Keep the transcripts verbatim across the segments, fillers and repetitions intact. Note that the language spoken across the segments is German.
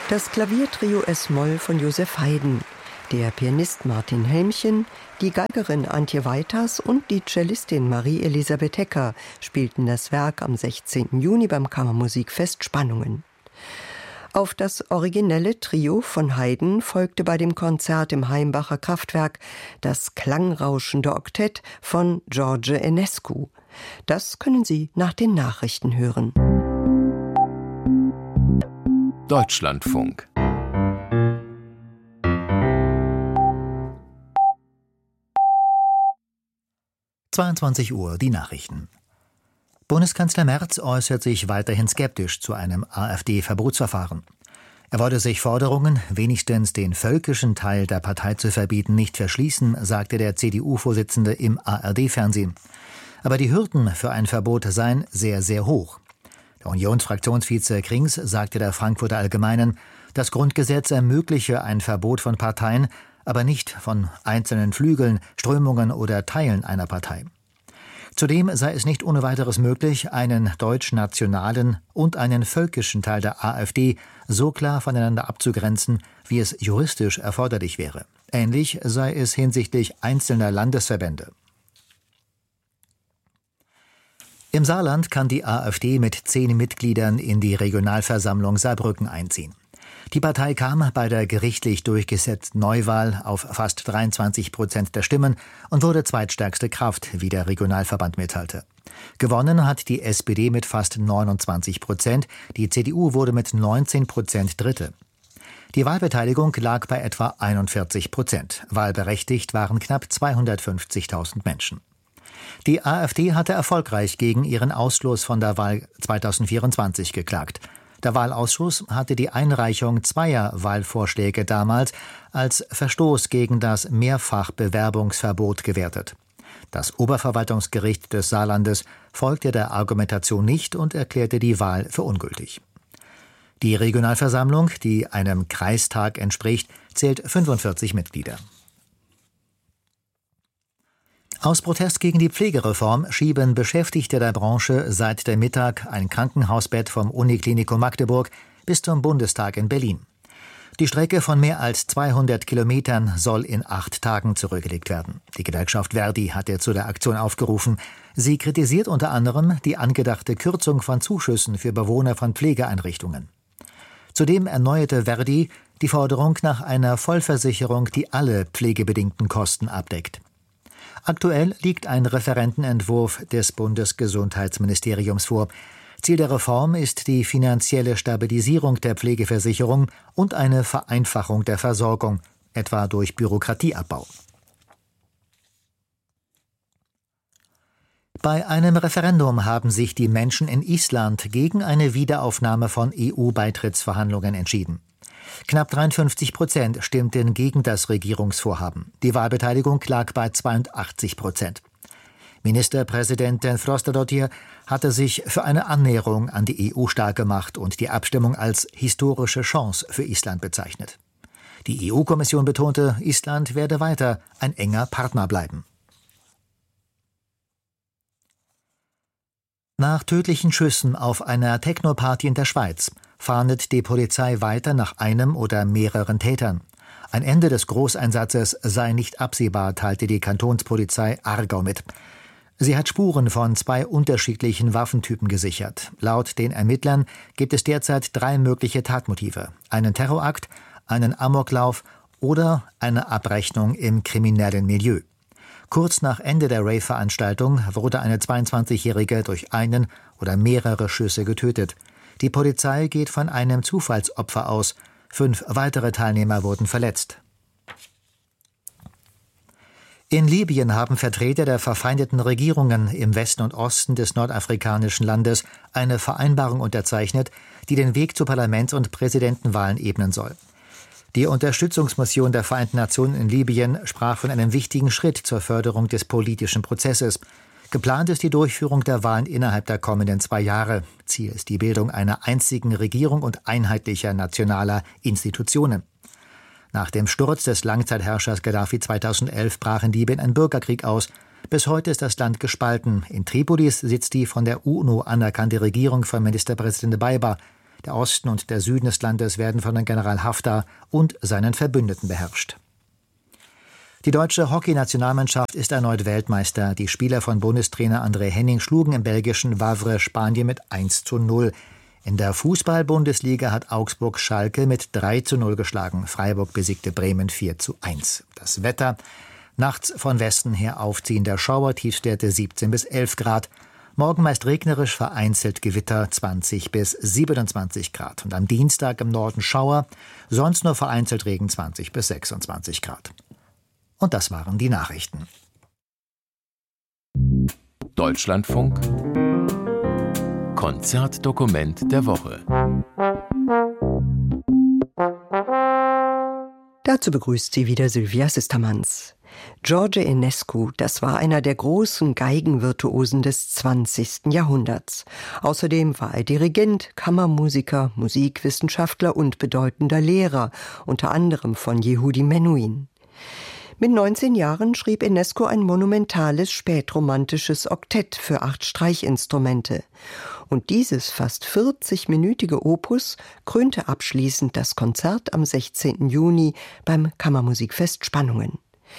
Das Klaviertrio Es-Moll von Joseph Haydn, der Pianist Martin Helmchen, die Geigerin Antje Weiters und die Cellistin Marie-Elisabeth Hecker spielten das Werk am sechzehnten Juni beim Kammermusikfest Spannungen. Auf das originelle Trio von Haydn folgte bei dem Konzert im Heimbacher Kraftwerk das klangrauschende Oktett von George Enescu. Das können Sie nach den Nachrichten hören. Deutschlandfunk. zweiundzwanzig Uhr, die Nachrichten. Bundeskanzler Merz äußert sich weiterhin skeptisch zu einem AfD-Verbotsverfahren. Er wolle sich Forderungen, wenigstens den völkischen Teil der Partei zu verbieten, nicht verschließen, sagte der C D U-Vorsitzende im A R D-Fernsehen. Aber die Hürden für ein Verbot seien sehr, sehr hoch. Der Unionsfraktionsvize Krings sagte der Frankfurter Allgemeinen, das Grundgesetz ermögliche ein Verbot von Parteien, aber nicht von einzelnen Flügeln, Strömungen oder Teilen einer Partei. Zudem sei es nicht ohne weiteres möglich, einen deutsch-nationalen und einen völkischen Teil der AfD so klar voneinander abzugrenzen, wie es juristisch erforderlich wäre. Ähnlich sei es hinsichtlich einzelner Landesverbände. Im Saarland kann die AfD mit zehn Mitgliedern in die Regionalversammlung Saarbrücken einziehen. Die Partei kam bei der gerichtlich durchgesetzten Neuwahl auf fast dreiundzwanzig Prozent der Stimmen und wurde zweitstärkste Kraft, wie der Regionalverband mitteilte. Gewonnen hat die S P D mit fast neunundzwanzig Prozent, die C D U wurde mit neunzehn Prozent Dritte. Die Wahlbeteiligung lag bei etwa einundvierzig Prozent. Wahlberechtigt waren knapp zweihundertfünfzigtausend Menschen. Die AfD hatte erfolgreich gegen ihren Ausschluss von der Wahl zweitausendvierundzwanzig geklagt. Der Wahlausschuss hatte die Einreichung zweier Wahlvorschläge damals als Verstoß gegen das Mehrfachbewerbungsverbot gewertet. Das Oberverwaltungsgericht des Saarlandes folgte der Argumentation nicht und erklärte die Wahl für ungültig. Die Regionalversammlung, die einem Kreistag entspricht, zählt fünfundvierzig Mitglieder. Aus Protest gegen die Pflegereform schieben Beschäftigte der Branche seit dem Mittag ein Krankenhausbett vom Uniklinikum Magdeburg bis zum Bundestag in Berlin. Die Strecke von mehr als zweihundert Kilometern soll in acht Tagen zurückgelegt werden. Die Gewerkschaft Verdi hatte zu der Aktion aufgerufen. Sie kritisiert unter anderem die angedachte Kürzung von Zuschüssen für Bewohner von Pflegeeinrichtungen. Zudem erneuerte Verdi die Forderung nach einer Vollversicherung, die alle pflegebedingten Kosten abdeckt. Aktuell liegt ein Referentenentwurf des Bundesgesundheitsministeriums vor. Ziel der Reform ist die finanzielle Stabilisierung der Pflegeversicherung und eine Vereinfachung der Versorgung, etwa durch Bürokratieabbau. Bei einem Referendum haben sich die Menschen in Island gegen eine Wiederaufnahme von E U-Beitrittsverhandlungen entschieden. Knapp dreiundfünfzig Prozent stimmten gegen das Regierungsvorhaben. Die Wahlbeteiligung lag bei zweiundachtzig Prozent. Ministerpräsidentin Frostadóttir hatte sich für eine Annäherung an die E U stark gemacht und die Abstimmung als historische Chance für Island bezeichnet. Die E U-Kommission betonte, Island werde weiter ein enger Partner bleiben. Nach tödlichen Schüssen auf einer Techno-Party in der Schweiz fahndet die Polizei weiter nach einem oder mehreren Tätern. Ein Ende des Großeinsatzes sei nicht absehbar, teilte die Kantonspolizei Aargau mit. Sie hat Spuren von zwei unterschiedlichen Waffentypen gesichert. Laut den Ermittlern gibt es derzeit drei mögliche Tatmotive: einen Terrorakt, einen Amoklauf oder eine Abrechnung im kriminellen Milieu. Kurz nach Ende der Rave-Veranstaltung wurde eine zweiundzwanzigjährige durch einen oder mehrere Schüsse getötet. Die Polizei geht von einem Zufallsopfer aus. Fünf weitere Teilnehmer wurden verletzt. In Libyen haben Vertreter der verfeindeten Regierungen im Westen und Osten des nordafrikanischen Landes eine Vereinbarung unterzeichnet, die den Weg zu Parlaments- und Präsidentenwahlen ebnen soll. Die Unterstützungsmission der Vereinten Nationen in Libyen sprach von einem wichtigen Schritt zur Förderung des politischen Prozesses. Geplant ist die Durchführung der Wahlen innerhalb der kommenden zwei Jahre. Ziel ist die Bildung einer einzigen Regierung und einheitlicher nationaler Institutionen. Nach dem Sturz des Langzeitherrschers Gaddafi zweitausendelf brach in Libyen ein Bürgerkrieg aus. Bis heute ist das Land gespalten. In Tripolis sitzt die von der UNO anerkannte Regierung von Ministerpräsident Dbeibeh. Der Osten und der Süden des Landes werden von General Haftar und seinen Verbündeten beherrscht. Die deutsche Hockeynationalmannschaft ist erneut Weltmeister. Die Spieler von Bundestrainer André Henning schlugen im belgischen Wavre Spanien mit eins zu null. In der Fußball-Bundesliga hat Augsburg Schalke mit drei zu null geschlagen. Freiburg besiegte Bremen vier zu eins. Das Wetter: nachts von Westen her aufziehender Schauer, Tiefstwerte siebzehn bis elf Grad. Morgen meist regnerisch, vereinzelt Gewitter, zwanzig bis siebenundzwanzig Grad. Und am Dienstag im Norden Schauer, sonst nur vereinzelt Regen, zwanzig bis sechsundzwanzig Grad. Und das waren die Nachrichten. Deutschlandfunk Konzertdokument der Woche. Dazu begrüßt sie wieder Sylvia Sistermanns. George Enescu, das war einer der großen Geigenvirtuosen des zwanzigsten Jahrhunderts. Außerdem war er Dirigent, Kammermusiker, Musikwissenschaftler und bedeutender Lehrer, unter anderem von Yehudi Menuhin. Mit neunzehn Jahren schrieb Enescu ein monumentales spätromantisches Oktett für acht Streichinstrumente. Und dieses fast vierzigminütige Opus krönte abschließend das Konzert am sechzehnten Juni beim Kammermusikfest Spannungen.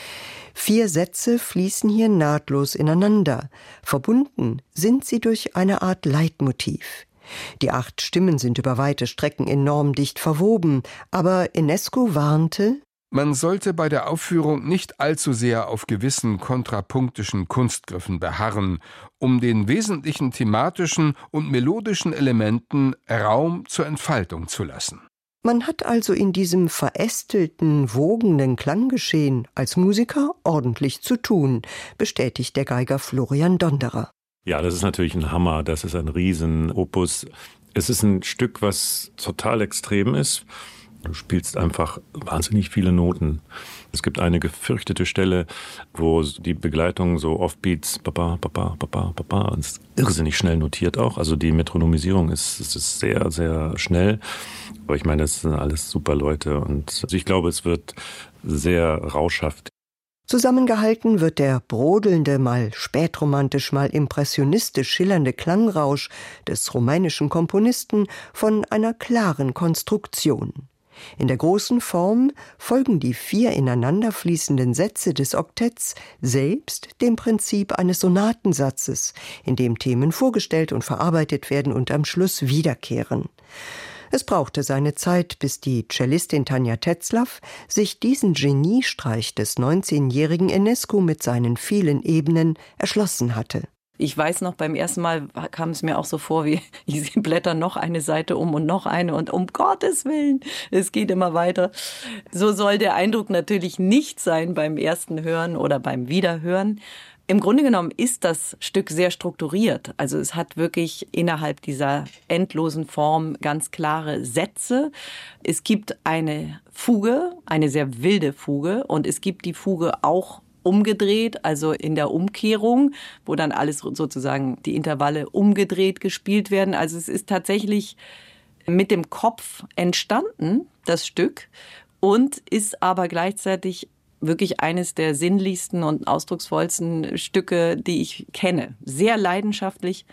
Vier Sätze fließen hier nahtlos ineinander. Verbunden sind sie durch eine Art Leitmotiv. Die acht Stimmen sind über weite Strecken enorm dicht verwoben, aber Enescu warnte: Man sollte bei der Aufführung nicht allzu sehr auf gewissen kontrapunktischen Kunstgriffen beharren, um den wesentlichen thematischen und melodischen Elementen Raum zur Entfaltung zu lassen. Man hat also in diesem verästelten, wogenden Klanggeschehen als Musiker ordentlich zu tun, bestätigt der Geiger Florian Donderer. Ja, das ist natürlich ein Hammer, das ist ein Riesenopus. Es ist ein Stück, was total extrem ist. Du spielst einfach wahnsinnig viele Noten. Es gibt eine gefürchtete Stelle, wo die Begleitung so Offbeats, baba, baba, baba, baba, und es ist irrsinnig schnell notiert auch. Also die Metronomisierung ist, ist sehr, sehr schnell. Aber ich meine, das sind alles super Leute und also ich glaube, es wird sehr rauschhaft. Zusammengehalten wird der brodelnde, mal spätromantisch, mal impressionistisch schillernde Klangrausch des rumänischen Komponisten von einer klaren Konstruktion. In der großen Form folgen die vier ineinander fließenden Sätze des Oktetts selbst dem Prinzip eines Sonatensatzes, in dem Themen vorgestellt und verarbeitet werden und am Schluss wiederkehren. Es brauchte seine Zeit, bis die Cellistin Tanja Tetzlaff sich diesen Geniestreich des neunzehnjährigen Enescu mit seinen vielen Ebenen erschlossen hatte. Ich weiß noch, beim ersten Mal kam es mir auch so vor, wie ich blätter noch eine Seite um und noch eine und um Gottes Willen, es geht immer weiter. So soll der Eindruck natürlich nicht sein beim ersten Hören oder beim Wiederhören. Im Grunde genommen ist das Stück sehr strukturiert. Also es hat wirklich innerhalb dieser endlosen Form ganz klare Sätze. Es gibt eine Fuge, eine sehr wilde Fuge, und es gibt die Fuge auch umgedreht, also in der Umkehrung, wo dann alles sozusagen die Intervalle umgedreht gespielt werden. Also es ist tatsächlich mit dem Kopf entstanden, das Stück, und ist aber gleichzeitig wirklich eines der sinnlichsten und ausdrucksvollsten Stücke, die ich kenne. Sehr leidenschaftlich.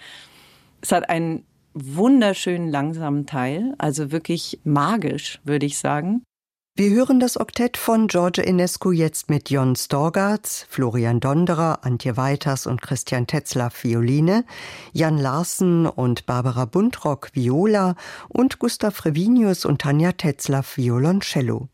Es hat einen wunderschönen langsamen Teil, also wirklich magisch, würde ich sagen. Wir hören das Oktett von George Enescu jetzt mit Jon Storgats, Florian Donderer, Antje Weiters und Christian Tetzlaff Violine, Jan Larsen und Barbara Buntrock Viola und Gustav Frevinius und Tanja Tetzlaff Violoncello.